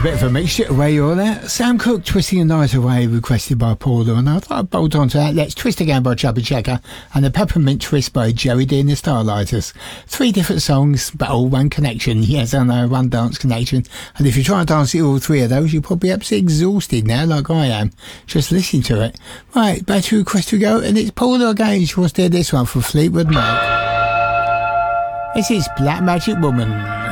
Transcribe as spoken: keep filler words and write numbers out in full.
bit of a mixture where you're there. Sam Cooke, Twisting the Night Away, requested by Paula, and I thought I'd bolt on to that. Let's Twist Again by Chubby Checker, and the Peppermint Twist by Joey D and the Starlighters. Three different songs, but all one connection. Yes, I know, one dance connection. And if you try and dance to all three of those, you're probably absolutely exhausted now, like I am, just listening to it. Right, back to request we go, and it's Paula again. She wants to do this one for Fleetwood Mac. This is Black Magic Woman.